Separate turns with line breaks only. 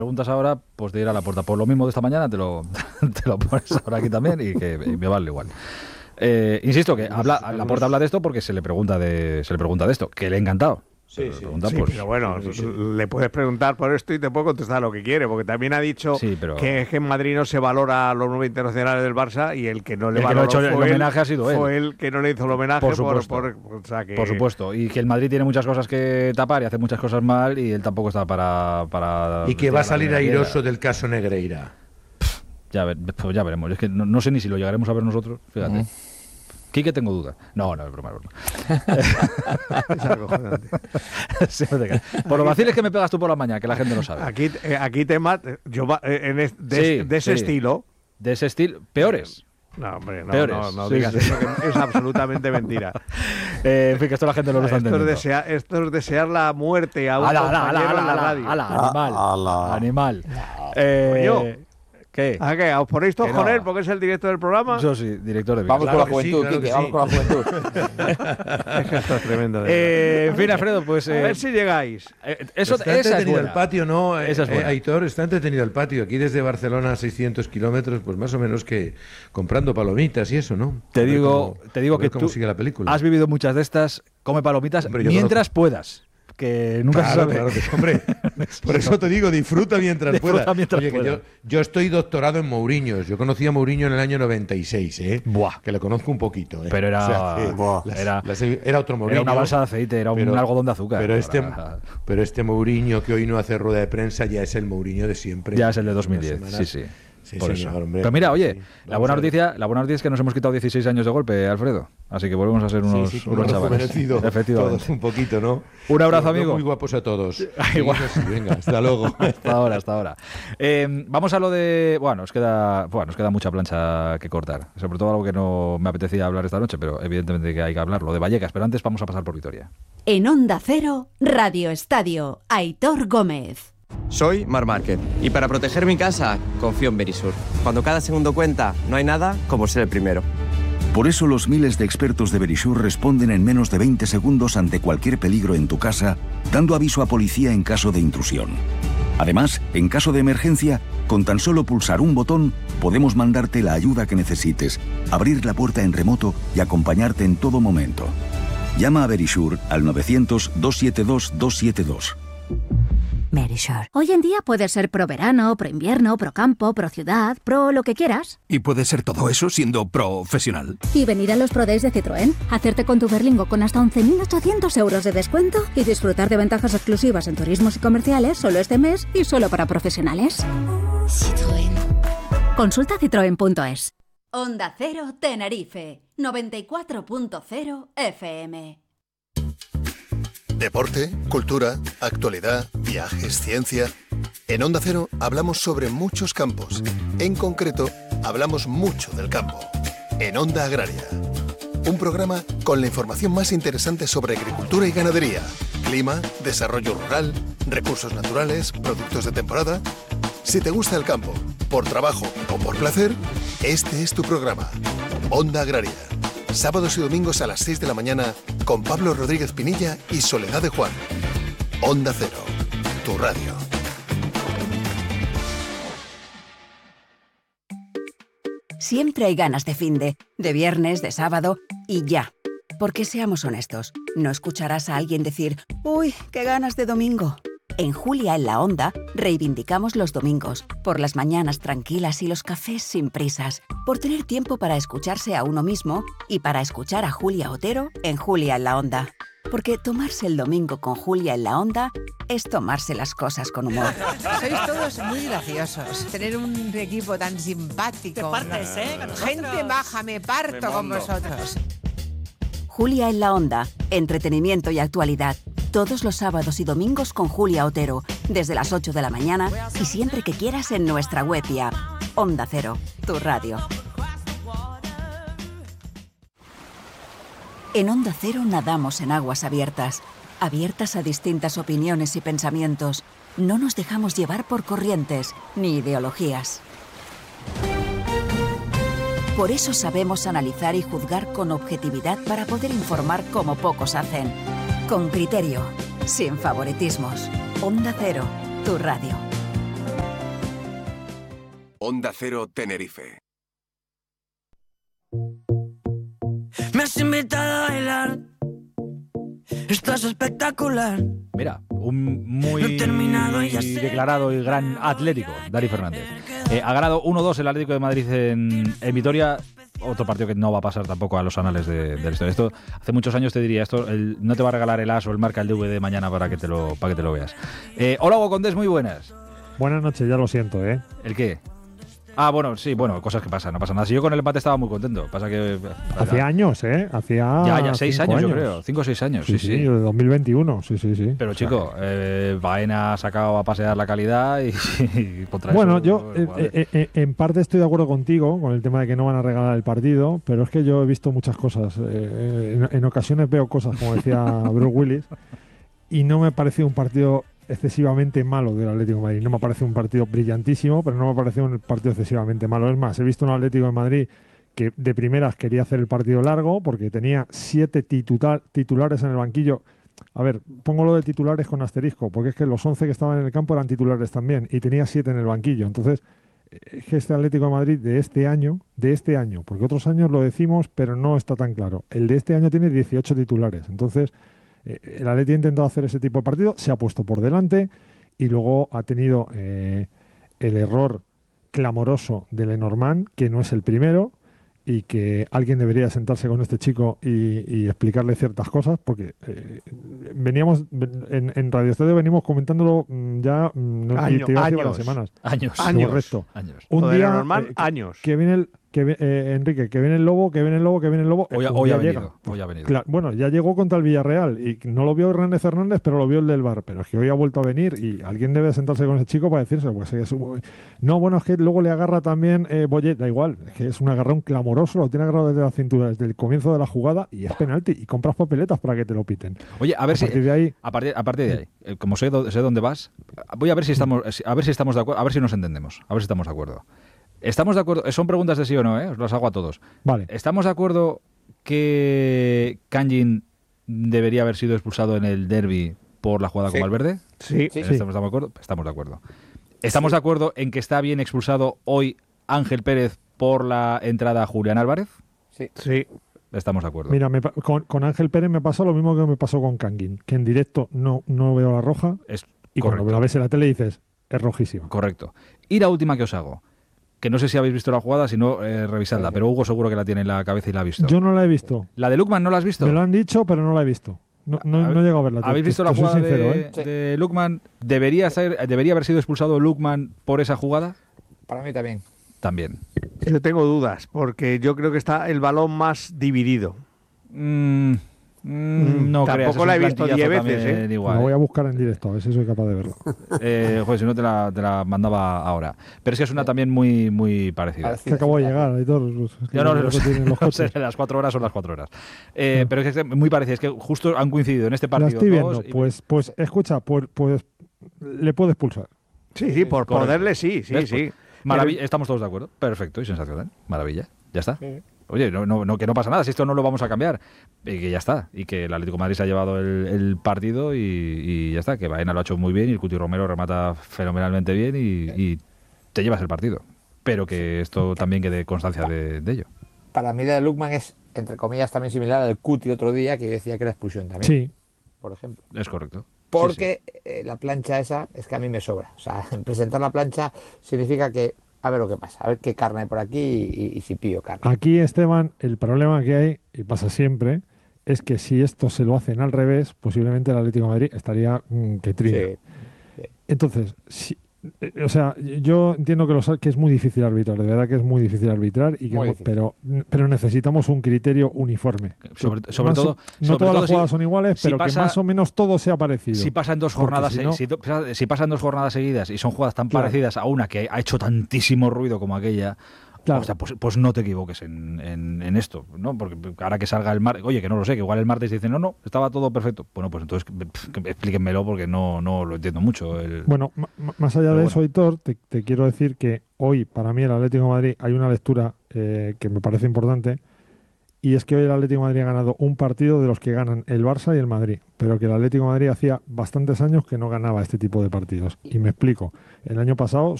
preguntas ahora, pues de ir a la puerta. Por lo mismo de esta mañana te lo pones ahora aquí también y me vale igual. Insisto que Laporta habla de esto porque se le pregunta de esto, que le ha encantado.
Sí, pero bueno, le puedes preguntar por esto y te puedo contestar lo que quiere, porque también ha dicho que en Madrid no se valora los 9 internacionales del Barça y el que no le valoró
el homenaje ha sido él.
Fue él que no le hizo el homenaje.
Por supuesto. Por supuesto. Y que el Madrid tiene muchas cosas que tapar y hace muchas cosas mal y él tampoco está para
y que va a salir airoso del caso Negreira.
Ya veremos. Es que no sé ni si lo llegaremos a ver nosotros, fíjate. Quique, tengo duda. No, es broma.
Es algo acojonante.
Por lo vaciles que me pegas tú por la mañana, que la gente no sabe.
Aquí temas de ese estilo.
De ese estilo, peores.
No, hombre,
peores.
No digas eso, que es absolutamente mentira.
En fin, que esto la gente no lo está entendiendo.
Esto es desear la muerte a un compañero en la radio.
Animal. ¿Qué?
¿A qué? ¿Os ponéis todos con él porque es el director del programa?
Yo sí, director de
Vamos con la juventud, Quique, vamos con la juventud.
Es que esto es tremendo.
En fin, Alfredo, pues...
a ver si llegáis.
Está entretenido el patio, ¿no?
Aitor,
está entretenido el patio. Aquí desde Barcelona a 600 kilómetros, pues más o menos que comprando palomitas y eso, ¿no?
Te digo que tú
sigue la película.
Has vivido muchas de estas, come palomitas mientras puedas. Que nunca se sabe.
Claro que, hombre, por eso te digo, disfruta mientras puedas. Oye, que yo estoy doctorado en Mourinho. Yo conocí a Mourinho en el año 96, que le conozco un poquito.
Pero era,
era otro Mourinho.
Era una balsa de aceite, era un algodón de azúcar.
Pero este Mourinho que hoy no hace rueda de prensa ya es el Mourinho de siempre.
Ya es el de 2010, sí, por eso. Pero mira, oye, la buena noticia es que nos hemos quitado 16 años de golpe, Alfredo. Así que volvemos a ser unos chavales. Efectivamente.
Todos un poquito, ¿no?
Un abrazo, amigo.
Muy guapos a todos.
Igual.
Venga, hasta luego.
hasta ahora. Vamos a lo de... Bueno, nos queda mucha plancha que cortar. Sobre todo algo que no me apetecía hablar esta noche, pero evidentemente que hay que hablar. Lo de Vallecas, pero antes vamos a pasar por Vitoria.
En Onda Cero, Radio Estadio, Aitor Gómez.
Soy Marc Márquez y para proteger mi casa confío en Verisur. Cuando cada segundo cuenta, no hay nada como ser el primero.
Por eso los miles de expertos de Verisur responden en menos de 20 segundos ante cualquier peligro en tu casa, dando aviso a policía en caso de intrusión. Además, en caso de emergencia, con tan solo pulsar un botón, podemos mandarte la ayuda que necesites, abrir la puerta en remoto y acompañarte en todo momento. Llama a Verisur al 900-272-272.
Verisur. Hoy en día puedes ser pro verano, pro invierno, pro campo, pro ciudad, pro lo que quieras.
Y puedes ser todo eso siendo profesional.
Y venir a los Pro Days de Citroën, hacerte con tu Berlingo con hasta 11.800 euros de descuento y disfrutar de ventajas exclusivas en turismos y comerciales solo este mes y solo para profesionales.
Citroën.
Consulta citroen.es.
Onda Cero Tenerife, 94.0 FM.
Deporte, cultura, actualidad, viajes, ciencia. En Onda Cero hablamos sobre muchos campos. En concreto, hablamos mucho del campo. En Onda Agraria. Un programa con la información más interesante sobre agricultura y ganadería, clima, desarrollo rural, recursos naturales, productos de temporada. Si te gusta el campo, por trabajo o por placer, este es tu programa. Onda Agraria. Sábados y domingos a las 6 de la mañana con Pablo Rodríguez Pinilla y Soledad de Juan. Onda Cero, tu radio.
Siempre hay ganas de finde, de viernes, de sábado y ya. Porque seamos honestos, no escucharás a alguien decir «Uy, qué ganas de domingo». En Julia en la Onda reivindicamos los domingos, por las mañanas tranquilas y los cafés sin prisas, por tener tiempo para escucharse a uno mismo y para escuchar a Julia Otero en Julia en la Onda. Porque tomarse el domingo con Julia en la Onda es tomarse las cosas con humor.
Sois todos muy graciosos. Tener un equipo tan simpático.
Te partes,
Gente maja, me parto con vosotros.
Julia en la Onda, entretenimiento y actualidad. Todos los sábados y domingos con Julia Otero, desde las 8 de la mañana y siempre que quieras en nuestra web y app. Onda Cero, tu radio. En Onda Cero nadamos en aguas abiertas, abiertas a distintas opiniones y pensamientos. No nos dejamos llevar por corrientes ni ideologías. Por eso sabemos analizar y juzgar con objetividad para poder informar como pocos hacen. Con criterio, sin favoritismos. Onda Cero, tu radio.
Onda Cero Tenerife.
Me has invitado a bailar. Estás espectacular.
Mira, un muy declarado y gran atlético, Dani Fernández. Ha ganado 1-2 el Atlético de Madrid en Vitoria. Otro partido que no va a pasar tampoco a los anales de la historia. Esto, hace muchos años te diría, no te va a regalar el as o el marca el DVD mañana para que te lo veas. Hola, Hugo Condés, muy buenas.
Buenas noches, ya lo siento, ¿eh?
¿El qué? Ah, bueno, sí, cosas que pasan, no pasa nada. Si yo con el empate estaba muy contento. Pasa que...
Hacía años, ¿eh?
Ya 6 años, yo creo. 5 o 6 años, sí.
2021, sí.
Pero, chico, Baena ha sacado a pasear la calidad y contra
bueno,
eso...
yo en parte estoy de acuerdo contigo con el tema de que no van a regalar el partido, pero es que yo he visto muchas cosas. En ocasiones veo cosas, como decía Bruce Willis, y no me ha parecido un partido excesivamente malo del Atlético de Madrid. No me parece un partido brillantísimo, pero no me parece un partido excesivamente malo. Es más, he visto un Atlético de Madrid que de primeras quería hacer el partido largo porque tenía 7 titulares en el banquillo. A ver, pongo lo de titulares con asterisco, porque es que los 11 que estaban en el campo eran titulares también y tenía 7 en el banquillo. Entonces, es que este Atlético de Madrid de este año, porque otros años lo decimos, pero no está tan claro. El de este año tiene 18 titulares. Entonces, el Atleti ha intentado hacer ese tipo de partido, se ha puesto por delante y luego ha tenido el error clamoroso de Lenormand, que no es el primero, y que alguien debería sentarse con este chico y explicarle ciertas cosas, porque veníamos en Radio Estadio venimos comentándolo ya varias semanas.
Años.
Correcto. Un día
años.
Que viene Enrique, que viene el Lobo.
Hoy ha venido.
Claro, bueno, ya llegó contra el Villarreal y no lo vio Hernández Fernández, pero lo vio el del VAR. Pero es que hoy ha vuelto a venir y alguien debe sentarse con ese chico para decirse, pues es que luego le agarra también Boyet, da igual, es que es un agarrón clamoroso, lo tiene agarrado desde la cintura, desde el comienzo de la jugada y es penalti y compras papeletas para que te lo piten.
Oye, a partir de ahí, como sé dónde vas, voy a ver si estamos de acuerdo, a ver si nos entendemos, a ver si estamos de acuerdo. ¿Estamos de acuerdo? Son preguntas de sí o no, ¿eh? Os las hago a todos.
Vale.
¿Estamos de acuerdo que Kangin debería haber sido expulsado en el derbi por la jugada con Valverde?
Sí.
¿Estamos de acuerdo? Estamos de acuerdo. ¿Estamos de acuerdo en que está bien expulsado hoy Ángel Pérez por la entrada a Julián Álvarez?
Sí.
Estamos de acuerdo.
Mira, con Ángel Pérez me pasó lo mismo que me pasó con Kangin, que en directo no veo la roja y cuando la ves en la tele dices, es rojísima.
Correcto. Y la última que os hago, que no sé si habéis visto la jugada, si no, revisadla, pero Hugo seguro que la tiene en la cabeza y la ha visto.
Yo no la he visto.
¿La de Lookman no la has visto?
Me lo han dicho, pero no la he visto. No he llegado a verla.
¿Habéis visto la jugada de Lookman? ¿Debería haber sido expulsado Lookman por esa jugada?
Para mí también.
También.
Yo tengo dudas, porque yo creo que está el balón más dividido.
No
tampoco la he visto 10 veces,
Igual. La voy a buscar en directo, a ver si soy capaz de verlo.
Joder, si no te la mandaba ahora. Pero es que es una también muy, muy parecida.
Es que acabo de llegar, Aitor.
Yo no sé, las 4 horas son las 4 horas. Pero es que es muy parecida, es que justo han coincidido en este partido.
La estoy viendo, pues escucha, pues le puedes pulsar.
Sí, por poderle sí.
Maravilla, estamos todos de acuerdo. Perfecto y sensacional. Maravilla. Ya está. Oye, que no pasa nada, si esto no lo vamos a cambiar. Y que ya está. Y que el Atlético de Madrid se ha llevado el partido y ya está. Que Baena lo ha hecho muy bien y el Cuti Romero remata fenomenalmente bien y te llevas el partido. Pero que esto también quede constancia de ello.
Para mí la de Lookman es, entre comillas, también similar al Cuti otro día, que decía que era expulsión también.
Sí.
Por ejemplo.
Es correcto.
Porque la plancha esa es que a mí me sobra. O sea, presentar la plancha significa que a ver lo que pasa, a ver qué carne hay por aquí y si pillo carne.
Aquí, Esteban, el problema que hay, y pasa siempre, es que si esto se lo hacen al revés, posiblemente el Atlético de Madrid estaría que trilla. Sí. Entonces, o sea, yo entiendo que es muy difícil arbitrar, de verdad que es muy difícil arbitrar, pero necesitamos un criterio uniforme.
Sobre todo,
no todas las jugadas son iguales, pero que más o menos todo sea parecido.
Si pasan 2 jornadas, si pasan 2 jornadas seguidas y son jugadas tan parecidas a una que ha hecho tantísimo ruido como aquella, o sea, pues no te equivoques en esto, ¿no? Porque ahora que salga el martes, oye, que no lo sé, que igual el martes dicen, no, estaba todo perfecto. Bueno, pues entonces explíquenmelo porque no lo entiendo mucho.
Bueno, más allá de eso, Aitor, te quiero decir que hoy, para mí, el Atlético de Madrid, hay una lectura que me parece importante, y es que hoy el Atlético de Madrid ha ganado un partido de los que ganan el Barça y el Madrid, pero que el Atlético de Madrid hacía bastantes años que no ganaba este tipo de partidos. Y me explico. El año pasado